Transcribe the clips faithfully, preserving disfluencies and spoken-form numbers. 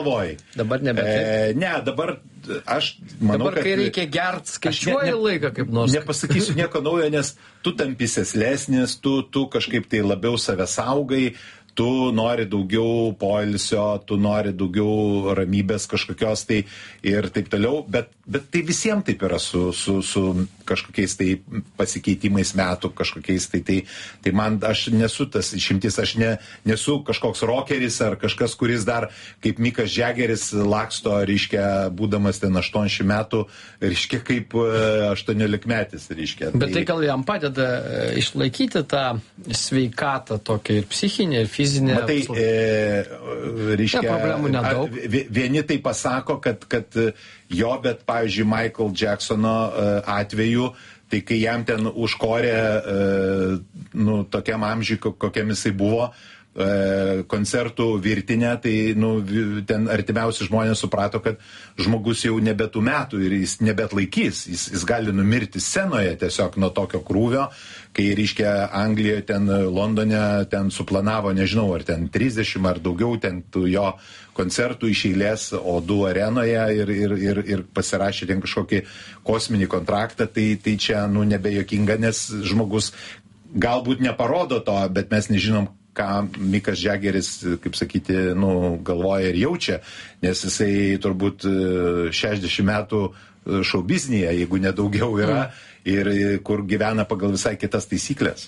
galvoj. Dabar nebe. E, ne, dabar aš manau, dabar, kad... kai reikia gert, skaičiuoji ne, ne, laiką kaip nors. Nepasakysiu nieko naujo, nes tu tampi seslesnis, tu, tu kažkaip tai labiau save saugai, tu nori daugiau poilsio, tu nori daugiau ramybės kažkokios tai ir taip toliau, bet, bet tai visiems taip yra su, su, su kažkokiais tai pasikeitimais metų, kažkokiais tai, tai, tai man, aš nesu tas išimtis, aš ne, nesu kažkoks rokeris ar kažkas, kuris dar kaip Mikas Džegeris laksto, reiškia, būdamas ten aštuoniasdešimt metų, reiškia, kaip aštuoniolikmetis, reiškia. Bet tai gal jam padeda išlaikyti tą sveikatą tokią ir psichinę, ir fizinę. Matai, e, reiškia, ne, problemų nedaug. Vieni tai pasako, kad, kad jo, bet, pavyzdžiui, Michael Jacksono atveju, tai kai jam ten užkorė, nu, tokiam amžiui, kokiam jisai buvo, koncertų virtinę, tai nu, ten artimiausi žmonės suprato, kad žmogus jau nebe tų metų ir jis nebetlaikys, jis, jis gali numirti scenoje tiesiog nuo tokio krūvio, kai, reiškia, Anglijoje, ten Londone, ten suplanavo, nežinau, ar ten trisdešimt ar daugiau ten tų jo koncertų iš eilės O du arenoje ir, ir, ir, ir pasirašė ten kažkokį kosminį kontraktą, tai, tai čia, nu, nebejokinga, nes žmogus galbūt neparodo to, bet mes nežinom, ką Mikas Džegeris, kaip sakyti, nu, galvoja ir jaučia, nes jisai turbūt šešiasdešimt metų šou biznėje, jeigu nedaugiau yra, mm. ir kur gyvena pagal visai kitas taisyklės.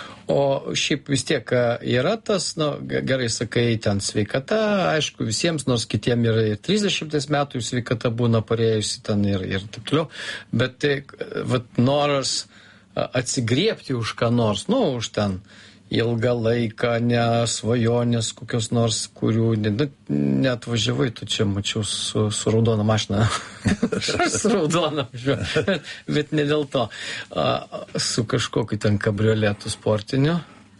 O šiaip vis tiek yra tas, nu, gerai sakai, ten sveikata, aišku, visiems, nors kitiem yra ir trisdešimties metų sveikata būna parėjusi ten ir, ir taip toliau, bet tai, vat, noras atsigriepti už ką nors, nu, už ten ilgą laiką, ne svajonės kokios nors, kurių net važiavai, tu čia mačiau su, su raudona mašina. Aš su raudona važiuoju, bet, bet ne dėl to. A, su kažkokiu ten kabrioletu sportiniu,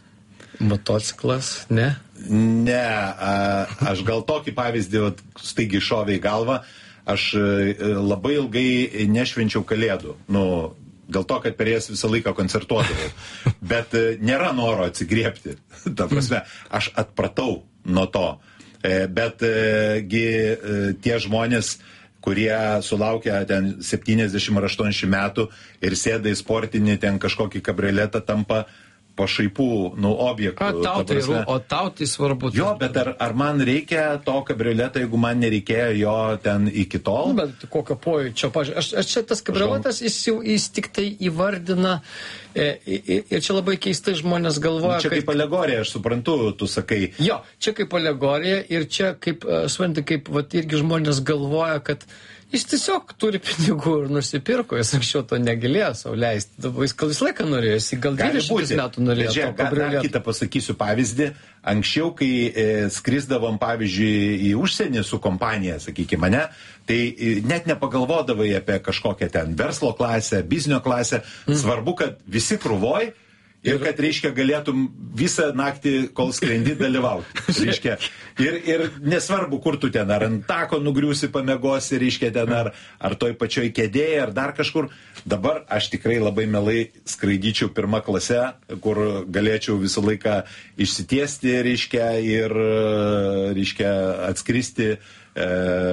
motociklas, ne? Ne, a, aš gal tokį pavyzdį, vat, staigiai šovė į galvą, aš labai ilgai nešvenčiau kalėdų, nu, dėl to, kad per jas visą laiką koncertuodavau. Bet e, nėra noro atsigriepti. Ta prasme, aš atpratau nuo to. E, bet e, gi, e, tie žmonės, kurie sulaukia ten septyniasdešimt ar aštuoniasdešimt metų ir sėda į sportinį ten kažkokį kabrioletą, tampa pašaipų, nu, objektų. O tau tai, o tau tai svarbu. Jo, bet ar, ar man reikia to kabrioleto, jeigu man nereikėjo jo ten iki tol? Nu, bet kokio pojūčio, pažiūrėjau, aš, aš čia tas kabrioletas, jis jau jis tik tai įvardina, e, ir čia labai keistai žmonės galvoja, nu, čia kad... kaip alegorija, aš suprantu, tu sakai. Jo, čia kaip alegorija ir čia kaip, supranti, kaip, vat, irgi žmonės galvoja, kad jis tiesiog turi pinigų ir nusipirko, jis anksčiau to negalėjo sau leisti. Jis gal visą laiką norėjo, jis gal dvidešimt metų norėjo. Žiūrėk, dar kitą pasakysiu pavyzdį. Anksčiau, kai e, skrisdavom, pavyzdžiui, į užsienį su kompanija, sakykime, ne, tai e, net nepagalvodavai apie kažkokią ten verslo klasę, biznio klasę. Mm. Svarbu, kad visi krūvoj ir kad, reiškia, galėtum visą naktį, kol skrendi, dalyvauti. Reiškia, ir, ir nesvarbu, kur tu ten, ar ant tako nugriūsi, pamiegosi, reiškia, ten, ar, ar toj pačioj kėdėje, ar dar kažkur. Dabar aš tikrai labai mielai skraidyčiau pirmą klasę, kur galėčiau visą laiką išsitiesti, reiškia, ir, reiškia, atskristi e,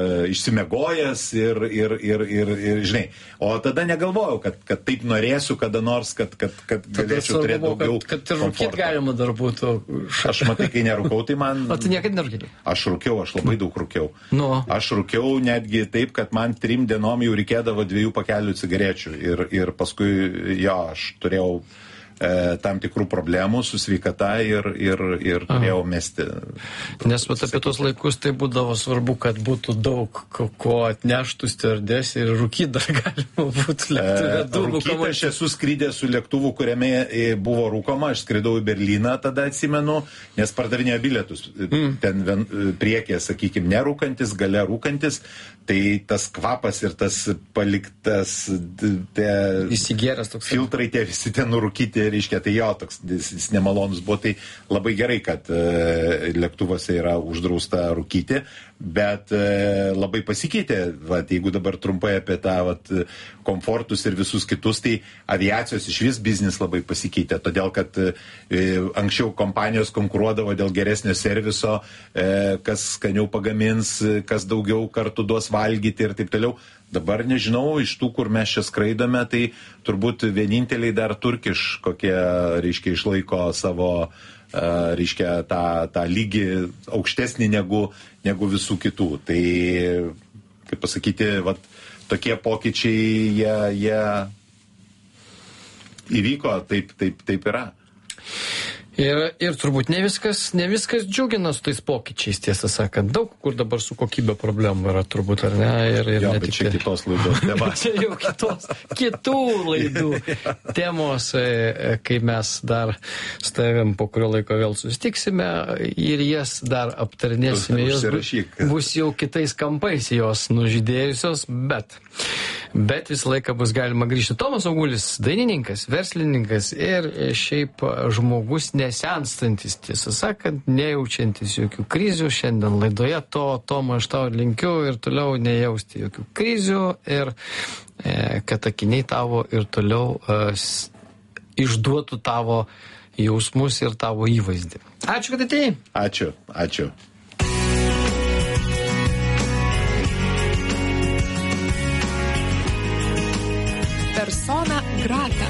išsimegojęs ir, ir, ir, ir, ir, žinai. O tada negalvojau, kad, kad taip norėsiu kada nors, kad, kad, kad galėčiau turėti daugiau kad, kad ir rūkyti galima dar būtų. Aš matai, kai nerūkau, tai man... O tu niekada nerūkėjai? Aš rūkiau, aš labai daug rūkiau. Nu. Aš rūkiau netgi taip, kad man trim dienom jau reikėdavo dviejų pakelių cigarečių. Ir, ir paskui, jo, aš turėjau e, tam tikrų problemų su sveikata ir, ir, ir turėjau mesti. Nes vat, apie tos laikus tai būdavo svarbu, kad būtų daug ko, ko atneštų stiuardės ir rūkyti dar galima būtų lėktuvė. E, rūkyti aš esu skrydęs su lėktuvu, kuriame buvo rūkoma, aš skridau į Berliną, tada atsimenu, nes pardavinėjo bilietus. Mm. Ten vien, priekė, sakykime, nerūkantis, gale rūkantis, tai tas kvapas ir tas paliktas tie įsigėręs toks filtrai, tie visi ten nurūkyti rūkyti, reiškia, tai jo toks jis nemalonus buvo, tai labai gerai, kad e, lėktuvuose yra uždrausta rūkyti, bet e, labai pasikeitė, vat, jeigu dabar trumpai apie tą vat, komfortus ir visus kitus, tai aviacijos iš vis biznis labai pasikeitė, todėl kad e, anksčiau kompanijos konkuruodavo dėl geresnio serviso, e, kas skaniau pagamins, kas daugiau kartų duos valgyti ir taip toliau. Dabar nežinau, iš tų, kur mes čia skraidome, tai turbūt vieninteliai dar turkiš, kokie, reiškia, išlaiko savo, reiškia, tą, tą lygį aukštesnį negu, negu visų kitų. Tai, kaip pasakyti, vat, tokie pokyčiai, jie, jie įvyko, taip, taip, taip yra. Ir, ir turbūt ne viskas, ne viskas džiugina su tais pokyčiais, tiesą sakant. Daug kur dabar su kokybė problemų yra turbūt, ar ne? Ir, ir jo, ne bet tik... čia kitos laidos tema. Čia jau kitos, kitų laidų temos, kai mes dar su tavim po kurio laiko vėl susitiksime ir jas dar aptarinėsime. Jos bus jau kitais kampais jos nužydėjusios, bet... Bet visą laiką bus galima grįžti. Tomas Augulis, dainininkas, verslininkas ir šiaip žmogus nesenstantis, tiesą sakant, nejaučiantis jokių krizių. Šiandien laidoje to, Toma, aš tau linkiu ir toliau nejausti jokių krizių ir e, kad akiniai tavo ir toliau e, išduotų tavo jausmus ir tavo įvaizdį. Ačiū, kad atėjai. Ačiū, ačiū. Persona grata.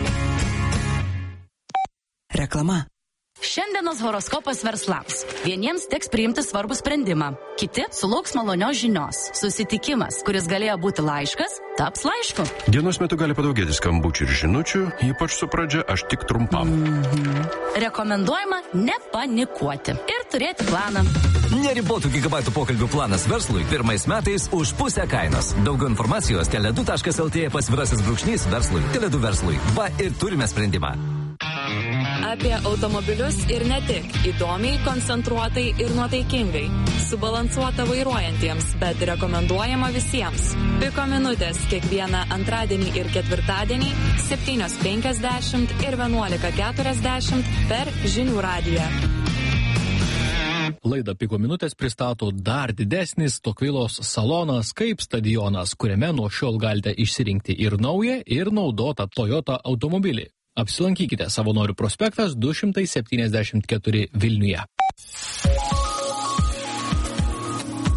Reklama. Šiandienos horoskopas verslams. Vieniems teks priimti svarbų sprendimą, kiti sulauks malonios žinios. Susitikimas, kuris galėjo būti laiškas, taps laišku. Dienos metu gali padaugėti skambučių ir žinučių, ypač su pradžia aš tik trumpam. Mm-hmm. Rekomenduojama nepanikuoti ir turėti planą. Neribotų gigabaitų pokalbių planas verslui pirmais metais už pusę kainos. Daugiau informacijos teledu taškas lt pasvirasis brūkšnys verslui. Teledu verslui. Va ir turime sprendimą. Apie automobilius ir ne tik. Įdomiai, koncentruotai ir nuotaikingai. Subalansuota vairuojantiems, bet rekomenduojama visiems. Piko minutės kiekvieną antradienį ir ketvirtadienį septynios penkiasdešimt ir vienuolika keturiasdešimt per Žinių radiją. Laidą Piko minutės pristato dar didesnis Tokvilos salonas kaip stadionas, kuriame nuo šiol galite išsirinkti ir naują, ir naudotą Toyota automobilį. Apsilankykite Savanorių prospektas du šimtai septyniasdešimt keturi Vilniuje.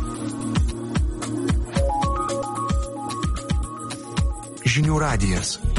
Žinių radijas.